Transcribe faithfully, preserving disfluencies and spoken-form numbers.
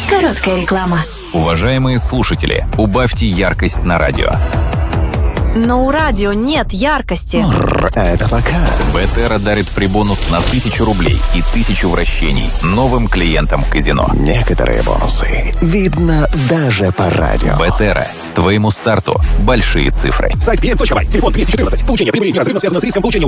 Короткая реклама. Уважаемые слушатели, убавьте яркость на радио. Но у радио нет яркости. Это пока. Бетера дарит фрибонус на тысячу рублей и тысячу вращений новым клиентам казино. Некоторые бонусы видно даже по радио. Бетера. Твоему старту большие цифры. Сайт клиент точка бай. Телефон двести четырнадцать. Получение прибыли неразрывно связано с риском получения